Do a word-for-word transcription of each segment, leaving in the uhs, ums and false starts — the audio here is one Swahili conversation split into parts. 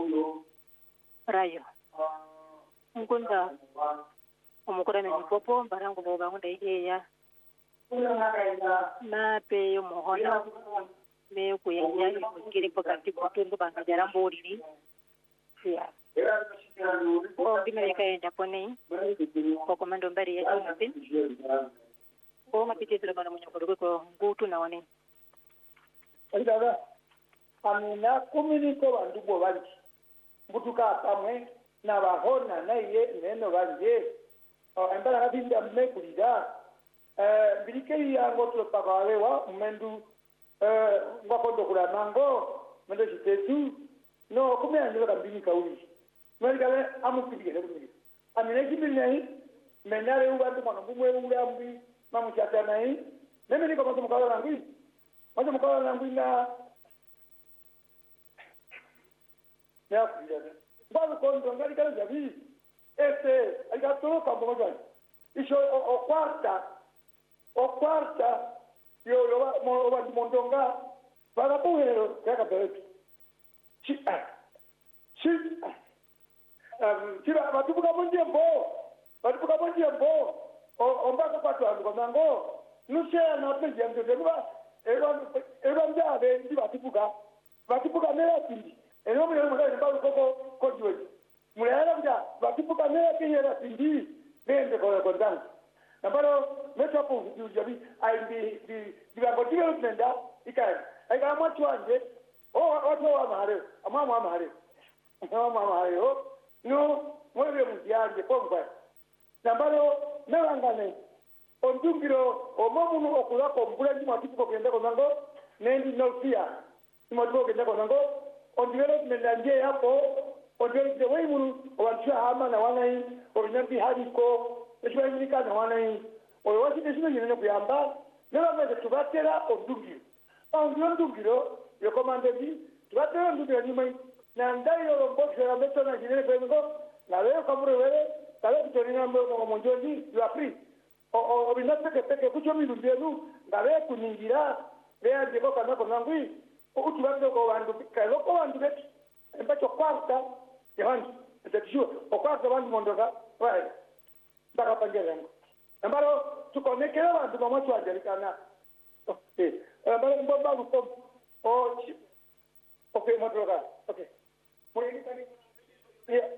rayo nkunda omukora na nipopo barango bo bangunda igeya na pe yo mohona me kuyenya ikiri pokati kutundu banga jarambori ya o bimere kaya japone ko komando mbari ya chumbi ko mapiti tele bana munyoko ko ngutu na wane ndaba amina komuniko bandu bo bali butuka pamwe na bahona naye neno banje ambara kabinda mmekulira eh birike yango tupagawewa mmendu eh ngakondo kula mango mendo chitetu no kumenya kabini kauli mwaligawe amupigire kumuli amine kibinai menare ubantu mwana bumwe ulambi mamuchata nai neme niko kwa mkala langu mwana mkala langu na ya kuja bado kondo ngali kala jabi ese aligatoro kwa moja isho o quarta o quarta yo lo mo wa mondonga para puhero ya kabeti chi chi um kila batubuka bonje mbo batubuka bonje mbo ombaka kwa twangu kwa mango nushe na peje mbe kwa ero ero mjabe ndi batubuka batubuka mera tindi ero mwe mwe mba koko kojwe mulera mja batubuka mera kinyera tindi bende kwa kwa ndangu nambaro metapo yujabi ai ndi ndi ndibangotiwe utenda ikai ai kama twanje o watu wa mahare ama mwa mahare ama mahare o no mwebe mujyanje komba nambaro nabangane ondungiro omomunu okula kombula ndi matipo kenda konango nendi nofia matipo kenda konango ondivero mendanje hapo ondivero de weimunu owancha hama na wanai orinyambi hadiko ekibanyika na wanai oyo wasite sino nyine kuyamba nabameze tubatera ondungiro ondungiro yo komandezi tubatera ondungiro nyimai na ndayo rombokera metona nyine kwengo na leo kamure wewe kale kutorina mbo monjondi you are free o o binateke peke kucho milundenu ngale kuningira bea jebo kana konangwi ukibando ko bandu kalo ko bandu bet embacho kwarta yawandu ndio o kwarta bandu mondoka wae ndaka pangerengo ambalo tukonekera bandu bamwe twajerikana okay ambalo mbomba luko o okay modoka okay mwini kani yeah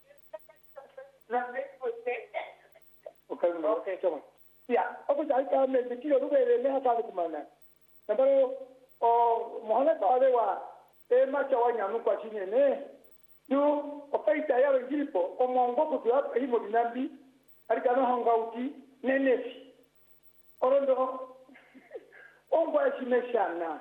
okay okay chama ya opo sai ka me dikiro rubere me hata kumana nambaro o mohana tawale wa e macha wanyamu kwa chini ne yu opaita ya ngilipo o mongo ko ya himo dinambi alikana hangauti nenefi orondo ongo esimeshana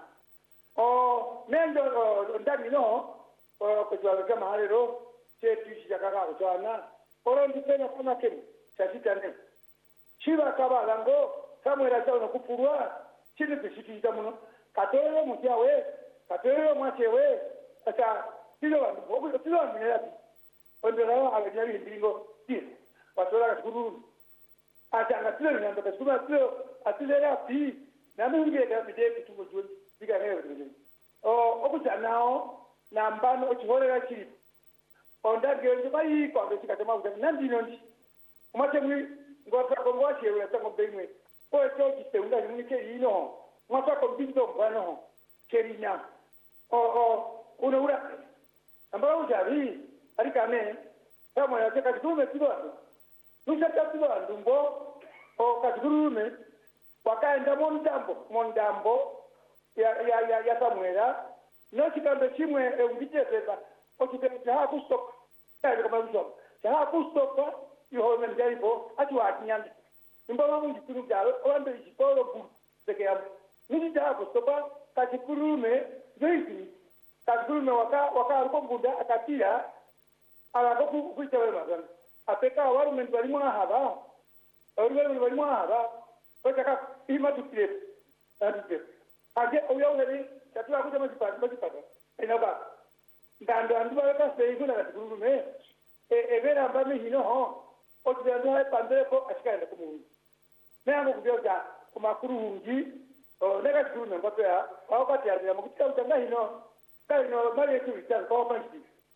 o mendo ndani no o ko jwa kama halero chetu chakaka kutana orondi tena kuna kemu chasita ne chiba kabalango samwera chao nokupurwa chini kishikita muno katero mutyawe katero mwachewe ata tilo bandu bobo tilo minera ondera abanyari ndingo tilo watola kuru ata ngatilo nyando kasuma tilo atilera pi namunge ga bide kitungo jwe diga ne bide o okujanao na mbano ochihorera chiri onda gende bayi kwa bekikatema uza nandino ndi umatemwi ngota ko ngwache we tango bemwe o eto kite unda ni ke ino ngota ko bindo bano kerina o o una ura ambao ujari alikane kama ya kaka tume tiba nusa tiba ndumbo o katurume wakaenda mondambo mondambo ya ya ya, ya Samuela no chikambe chimwe ungitezeza okiteza ha kustoka kandi kama mzo ha kustoka yo men jaibo ati wa nyanda imba mungu tunu jalo wambe jipolo bu zeke ya nini ja kustoka kati kurume zaidi kati kurume waka waka aliko buda akatia ala ko kuitewe mazana apeka waru men bali mwa haba waru bali mwa haba okaka ima tukire ati age oyo ngari tatu akuja mazipata mazipata inaba ndando andu baka seizu na kurume e evera mbami hino ho otiyando hai pandere ko ashikaenda kumungu nango kubyoja kumakurungi o nega kurume ngoto ya wakati ya ya mukutika utanga hino kai no mali yetu vitani kwa fanti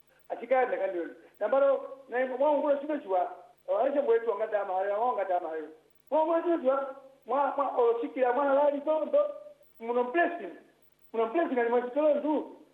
chikane kandi nambaro na mwangu sino chwa aje mwetu ngata mahali ngata mahali mwangu chwa mwa mwa osikira mwana lali tondo muno blessing muno blessing ni mwito ndo